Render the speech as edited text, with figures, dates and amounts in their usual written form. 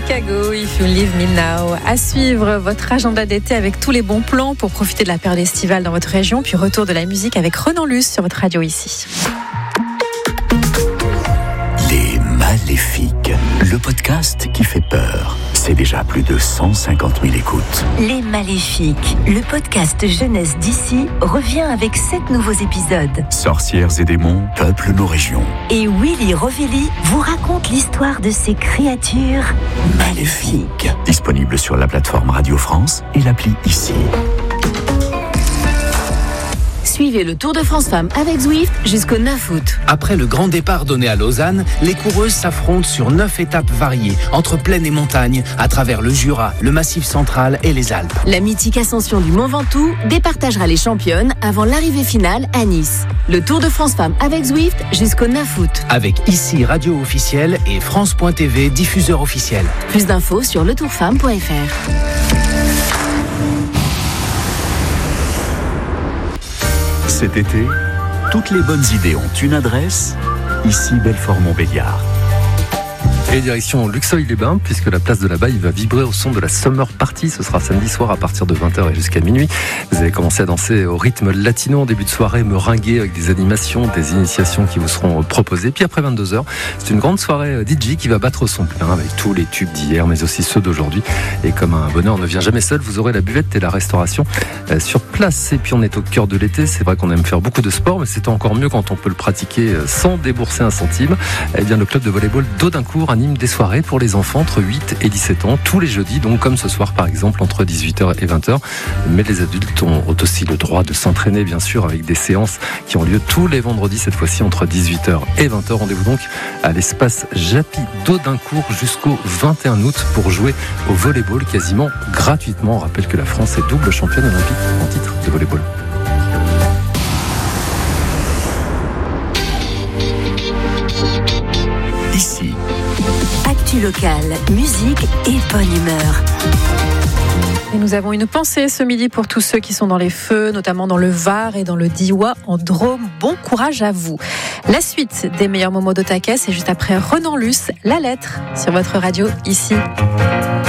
Chicago, If You Leave Me Now. À suivre votre agenda d'été avec tous les bons plans pour profiter de la période estivale dans votre région, puis retour de la musique avec Renan Luce sur votre radio ici. Les Maléfiques, le podcast qui fait peur. C'est déjà plus de 150 000 écoutes. Les Maléfiques, le podcast jeunesse d'ici, revient avec 7 nouveaux épisodes. Sorcières et démons peuplent nos régions. Et Willy Rovelli vous raconte l'histoire de ces créatures maléfiques. Disponible sur la plateforme Radio France et l'appli Ici. Suivez le Tour de France Femmes avec Zwift jusqu'au 9 août. Après le grand départ donné à Lausanne, les coureuses s'affrontent sur 9 étapes variées, entre plaine et montagne, à travers le Jura, le Massif central et les Alpes. La mythique ascension du Mont Ventoux départagera les championnes avant l'arrivée finale à Nice. Le Tour de France Femmes avec Zwift jusqu'au 9 août. Avec Ici Radio officiel et France.tv diffuseur officiel. Plus d'infos sur letourfemme.fr. Cet été, toutes les bonnes idées ont une adresse, ici Belfort-Montbéliard. Et direction Luxeuil-les-Bains, puisque la place de la Baille va vibrer au son de la Summer Party. Ce sera samedi soir à partir de 20h et jusqu'à minuit. Vous allez commencer à danser au rythme latino en début de soirée, meringuer avec des animations, des initiations qui vous seront proposées. Puis après 22h, c'est une grande soirée DJ qui va battre son plein avec tous les tubes d'hier, mais aussi ceux d'aujourd'hui. Et comme un bonheur ne vient jamais seul, vous aurez la buvette et la restauration sur place. Et puis on est au cœur de l'été. C'est vrai qu'on aime faire beaucoup de sport, mais c'est encore mieux quand on peut le pratiquer sans débourser un centime. Eh bien, le club de volleyball d'Audincourt anime des soirées pour les enfants entre 8 et 17 ans, tous les jeudis, donc comme ce soir par exemple, entre 18h et 20h. Mais les adultes ont aussi le droit de s'entraîner, bien sûr, avec des séances qui ont lieu tous les vendredis, cette fois-ci entre 18h et 20h. Rendez-vous donc à l'espace Japy d'Audincourt jusqu'au 21 août pour jouer au volleyball quasiment gratuitement. On rappelle que la France est double championne olympique en titre de volleyball. Ici. Actu locale, musique et bonne humeur. Et nous avons une pensée ce midi pour tous ceux qui sont dans les feux, notamment dans le Var et dans le Diois en Drôme. Bon courage à vous. La suite des meilleurs moments d'Otaquet, c'est juste après Renan Luce, La Lettre, sur votre radio ici.